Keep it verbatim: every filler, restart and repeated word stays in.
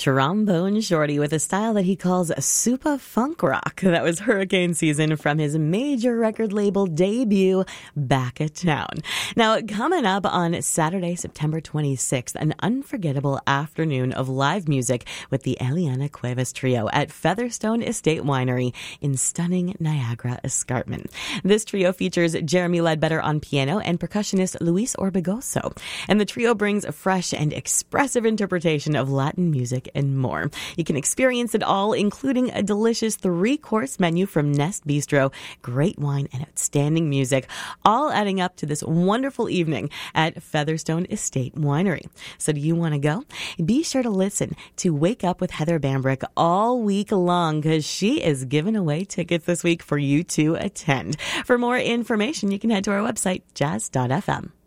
Trombone Shorty with a style that he calls super funk rock. That was Hurricane Season from his major record label debut, Back at Town. Now, coming up on Saturday, September twenty-sixth, an unforgettable afternoon of live music with the Eliana Cuevas Trio at Featherstone Estate Winery in stunning Niagara Escarpment. This trio features Jeremy Ledbetter on piano and percussionist Luis Orbegoso. And the trio brings a fresh and expressive interpretation of Latin music and more. You can experience it all, including a delicious three-course menu from Nest Bistro, great wine, and outstanding music, all adding up to this wonderful evening at Featherstone Estate Winery. So do you want to go? Be sure to listen to Wake Up with Heather Bambrick all week long, because she is giving away tickets this week for you to attend. For more information, you can head to our website, jazz dot f m.